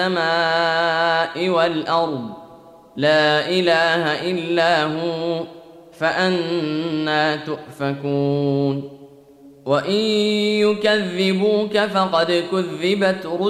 السماء والأرض لا إله إلا هو فأنى تؤفكون وإن يكذبوك فقد كذبت